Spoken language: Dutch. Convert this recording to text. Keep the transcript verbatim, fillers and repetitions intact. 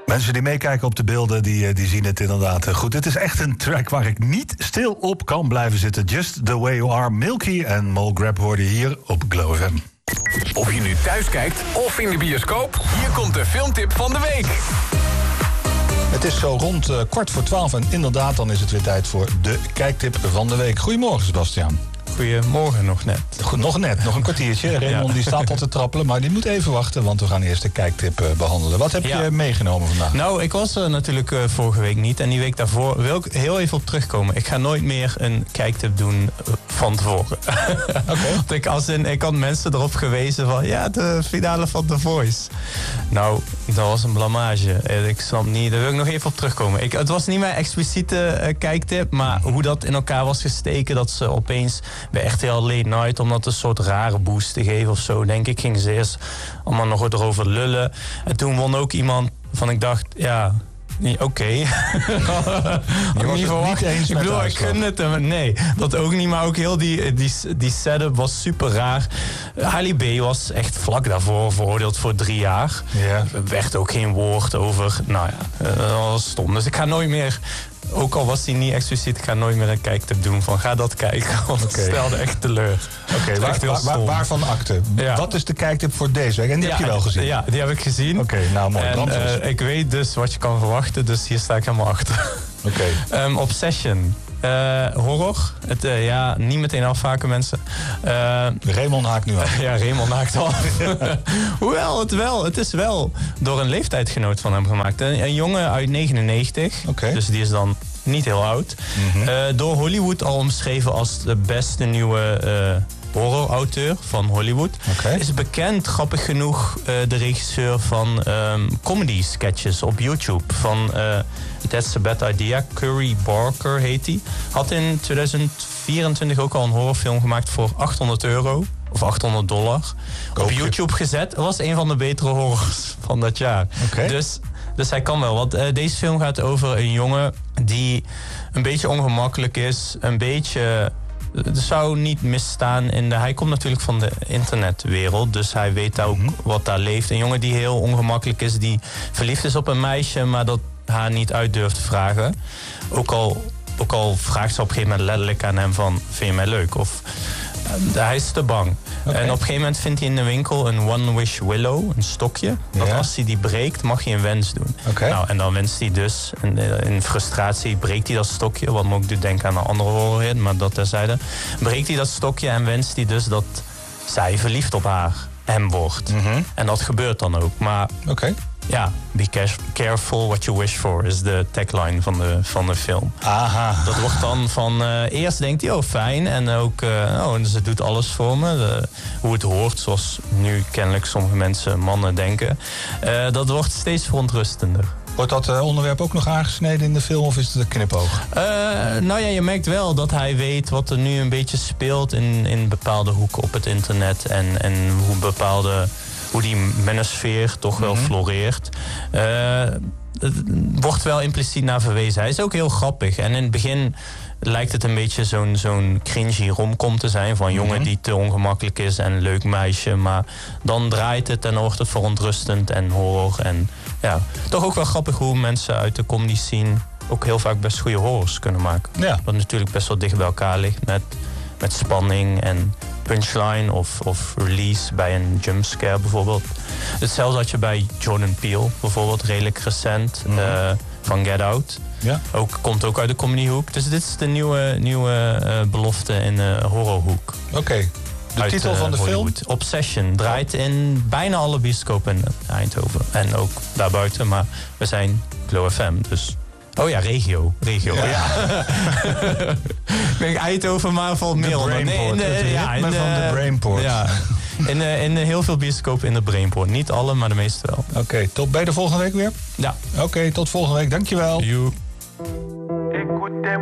Mensen die meekijken op de beelden, die, die zien het inderdaad goed. Het is echt een track waar ik niet stil op kan blijven zitten. Just the way you are, Milky en Mole Grab hoorde hier op Glow F M. Of je nu thuis kijkt of in de bioscoop, hier komt de filmtip van de week. Het is zo rond uh, kwart voor twaalf en inderdaad, dan is het weer tijd voor de kijktip van de week. Goedemorgen, Sebastiaan. Goedemorgen, nog net. Goed, nog net, nog een kwartiertje. Raymond Ja. die staat al te trappelen, maar die moet even wachten, want we gaan eerst de kijktip uh, behandelen. Wat heb Ja. je meegenomen vandaag? Nou, ik was er natuurlijk uh, vorige week niet en die week daarvoor wil ik heel even op terugkomen. Ik ga nooit meer een kijktip doen uh, van tevoren. Okay. Want ik, als in, ik had mensen erop gewezen van, ja, de finale van The Voice. Nou, dat was een blamage. Ik snap niet, daar wil ik nog even op terugkomen. Ik, het was niet mijn expliciete uh, kijktip, maar hoe dat in elkaar was gesteken, dat ze opeens bij R T L Late Night, om dat een soort rare boost te geven of zo, denk ik, gingen ze eerst allemaal nog erover lullen. En toen won ook iemand van, ik dacht, ja, oké. Okay. Je was het niet eens Ik met bedoel, de ik gun het hem. Nee, dat ook niet, maar ook heel die, die, die setup was super raar. Hailey B was echt vlak daarvoor veroordeeld voor drie jaar. Ja. Er werd ook geen woord over. Nou ja, dat was stom. Dus ik ga nooit meer, ook al was hij niet expliciet, ik ga nooit meer een kijktip doen van ga dat kijken. Want het Okay. stelde echt teleur. Oké, okay, waar, waar, waar, waarvan akte? Ja. Wat is de kijktip voor deze week? En die ja, heb je wel gezien? Ja, die heb ik gezien. Oké, okay, nou mooi. En uh, ik weet dus wat je kan verwachten, dus hier sta ik helemaal achter. Oké. Okay. um, Obsession. Uh, horror. Het, uh, ja, niet meteen afvaken, mensen. Uh, Raymond haakt nu af. ja, Raymond haakt af. Hoewel, het wel. Het is wel door een leeftijdsgenoot van hem gemaakt. Een, een jongen uit negenennegentig. Okay. Dus die is dan niet heel oud. Mm-hmm. Uh, door Hollywood al omschreven als de beste nieuwe uh, horrorauteur van Hollywood. Okay. Is bekend, grappig genoeg, uh, de regisseur van um, comedy sketches op YouTube. Van uh, That's a Bad Idea. Curry Barker heet hij. Had in tweeduizend vierentwintig ook al een horrorfilm gemaakt voor achthonderd euro. Of achthonderd dollar. Koop op YouTube je. gezet. Dat was een van de betere horrors van dat jaar. Okay. Dus, dus hij kan wel. Want uh, deze film gaat over een jongen die een beetje ongemakkelijk is. Een beetje... Het zou niet misstaan in de... Hij komt natuurlijk van de internetwereld, dus hij weet ook mm-hmm. wat daar leeft. Een jongen die heel ongemakkelijk is, die verliefd is op een meisje, maar dat haar niet uit durft te vragen. Ook al, ook al vraagt ze op een gegeven moment letterlijk aan hem van, vind je mij leuk? Of uh, hij is te bang. Okay. En op een gegeven moment vindt hij in de winkel een One Wish Willow, een stokje. Dat ja. als hij die breekt, mag hij een wens doen. Okay. Nou, en dan wenst hij dus, in, in frustratie breekt hij dat stokje, wat me ook doet denken aan een andere horrorhit, maar dat terzijde. Breekt hij dat stokje en wenst hij dus dat zij verliefd op haar, hem wordt. Mm-hmm. En dat gebeurt dan ook. Maar okay. ja, be careful what you wish for is de tagline van de, van de film. Aha. Dat wordt dan van, uh, eerst denkt hij, oh fijn, en ook, uh, oh, ze doet alles voor me. De, hoe het hoort, zoals nu kennelijk sommige mensen, mannen denken. Uh, dat wordt steeds verontrustender. Wordt dat uh, onderwerp ook nog aangesneden in de film of is het een knipoog? Uh, nou ja, je merkt wel dat hij weet wat er nu een beetje speelt in, in bepaalde hoeken op het internet. En, en hoe bepaalde... hoe die manosfeer toch wel mm-hmm. floreert. Uh, het wordt wel impliciet naar verwezen. Hij is ook heel grappig. En in het begin lijkt het een beetje zo'n, zo'n cringy romcom te zijn. Van een jongen mm-hmm. die te ongemakkelijk is en een leuk meisje. Maar dan draait het en dan wordt het verontrustend en horror. En ja, toch ook wel grappig hoe mensen uit de comedy scene ook heel vaak best goede horrors kunnen maken. Ja. Wat natuurlijk best wel dicht bij elkaar ligt met, met spanning en punchline of, of release bij een jumpscare bijvoorbeeld. Hetzelfde had je bij Jordan Peele bijvoorbeeld, redelijk recent, mm-hmm. uh, van Get Out. Ja. Ook, komt ook uit de comedyhoek. Dus dit is de nieuwe, nieuwe uh, belofte in de horrorhoek. Oké. Okay. De uit, titel uh, van de Hollywood. film? Obsession. Draait in bijna alle bioscopen in Eindhoven. En ook daarbuiten. Maar we zijn Glow F M, dus... Oh ja, regio. Regio. Ja. Ja. Ik denk Eindhoven, maar valt meer onder. Nee, in de, het ja, in de, van de Brainport. Ja. In, uh, in uh, heel veel bioscopen in de Brainport. Niet alle, maar de meeste wel. Oké, okay, tot bij de volgende week weer? Ja. Oké, okay, tot volgende week. Dankjewel. Joe.